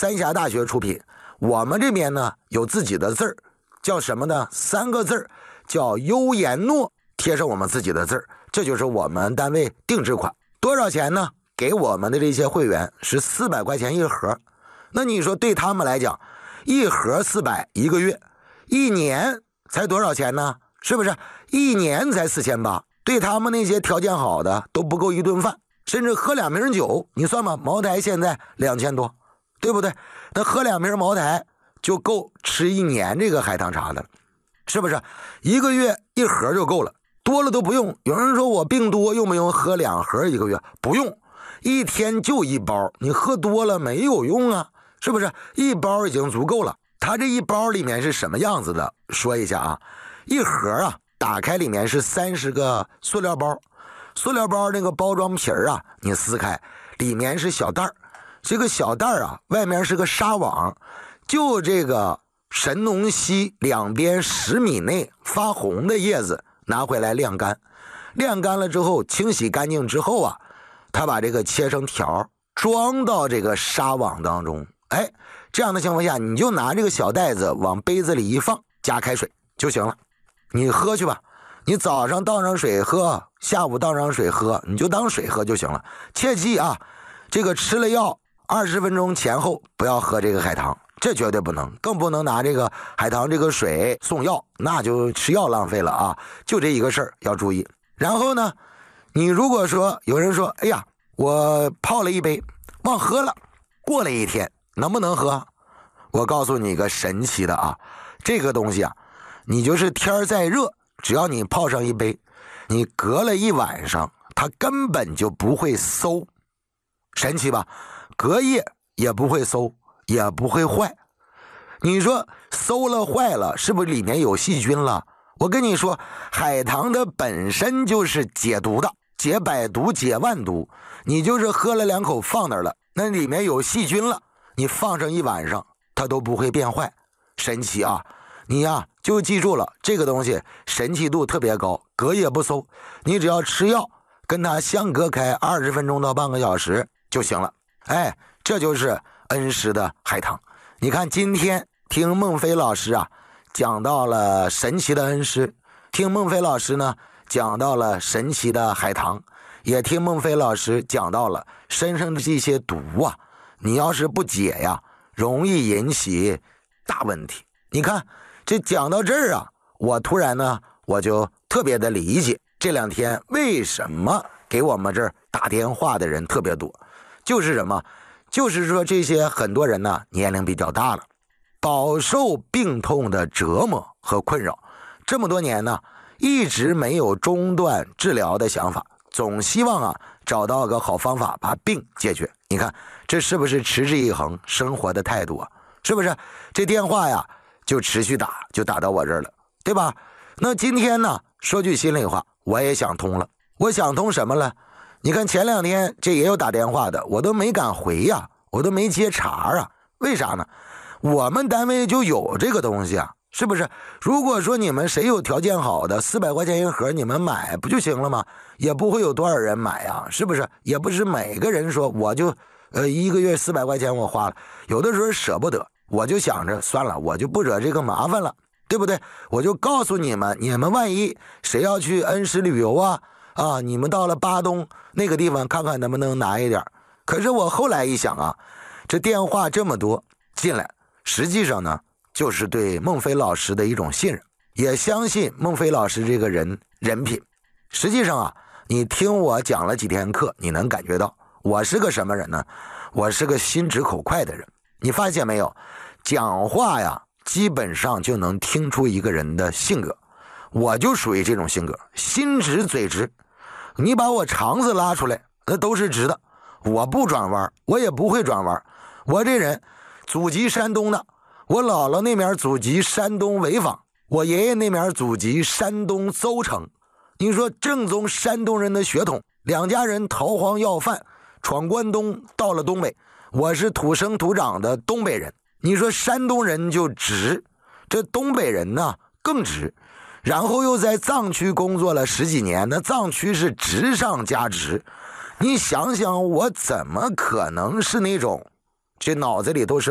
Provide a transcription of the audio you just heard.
三峡大学出品，我们这边呢有自己的字儿，叫什么呢？3个字儿，叫优颜诺，贴上我们自己的字儿，这就是我们单位定制款。多少钱呢？给我们的这些会员是400块钱一盒。那你说对他们来讲，一盒400一个月，1年才多少钱呢？是不是1年才4800？对他们那些条件好的都不够一顿饭，甚至喝2瓶酒，你算吧，茅台现在2000多，对不对？那喝2瓶茅台就够吃1年这个海棠茶的，是不是？一个月1盒就够了，多了都不用。有人说我病多用不用喝2盒一个月？不用，一天就1包，你喝多了没有用啊，是不是？1包已经足够了。它这1包里面是什么样子的？说一下啊，一盒啊，打开里面是30个塑料包，塑料包那个包装皮儿啊，你撕开，里面是小袋儿，这个小袋儿啊，外面是个纱网，就这个神农溪两边10米内发红的叶子拿回来晾干，晾干了之后清洗干净之后啊，他把这个切成条，装到这个纱网当中。哎，这样的情况下，你就拿这个小袋子往杯子里一放，加开水就行了，你喝去吧。你早上倒上水喝，下午倒上水喝，你就当水喝就行了。切记啊，这个吃了药20分钟前后不要喝这个海棠，这绝对不能，更不能拿这个海棠这个水送药，那就吃药浪费了啊！就这一个事儿要注意。然后呢，你如果说有人说，哎呀，我泡了一杯忘喝了，过了1天能不能喝？我告诉你个神奇的啊，这个东西啊，你就是天再热，只要你泡上一杯，你隔了1晚上，它根本就不会馊，神奇吧？隔夜也不会馊，也不会坏。你说馊了坏了，是不是里面有细菌了？我跟你说，海棠的本身就是解毒的，解百毒解万毒。你就是喝了2口放那儿了，那里面有细菌了，你放上1晚上，它都不会变坏，神奇啊！你呀就记住了，这个东西神奇度特别高，隔夜不馊，你只要吃药跟它相隔开20分钟到半个小时就行了。哎，这就是恩施的海棠。你看今天听孟非老师啊讲到了神奇的恩施，听孟非老师呢讲到了神奇的海棠，也听孟非老师讲到了身上的这些毒啊，你要是不解呀，容易引起大问题。你看这讲到这儿啊，我突然呢我就特别的理解这2天为什么给我们这儿打电话的人特别多，就是什么？就是说这些很多人呢年龄比较大了，饱受病痛的折磨和困扰，这么多年呢一直没有中断治疗的想法，总希望啊找到个好方法把病解决。你看这是不是持之以恒生活的态度啊？是不是？这电话呀就持续打，就打到我这儿了，对吧？那今天呢说句心里话，我也想通了。我想通什么了？你看前2天这也有打电话的，我都没敢回呀，我都没接茬啊。为啥呢？我们单位就有这个东西啊，是不是？如果说你们谁有条件好的，400块钱一盒，你们买不就行了吗？也不会有多少人买啊，是不是？也不是每个人说我就一个月400块钱我花了，有的时候舍不得，我就想着算了，我就不惹这个麻烦了，对不对？我就告诉你们，你们万一谁要去恩施旅游啊，你们到了巴东那个地方看看能不能拿一点。可是我后来一想啊，这电话这么多进来，实际上呢就是对孟非老师的一种信任，也相信孟非老师这个人品。实际上啊，你听我讲了几天课，你能感觉到我是个什么人呢？我是个心直口快的人。你发现没有，讲话呀基本上就能听出一个人的性格，我就属于这种性格，心直嘴直。你把我肠子拉出来，那都是直的，我不转弯，我也不会转弯。我这人祖籍山东的，我姥姥那边祖籍山东潍坊，我爷爷那边祖籍山东邹城。你说正宗山东人的血统，2家人逃荒要饭，闯关东到了东北，我是土生土长的东北人。你说山东人就直，这东北人呢更直，然后又在藏区工作了10几年，那藏区是直上加直。你想想我怎么可能是那种这脑子里都是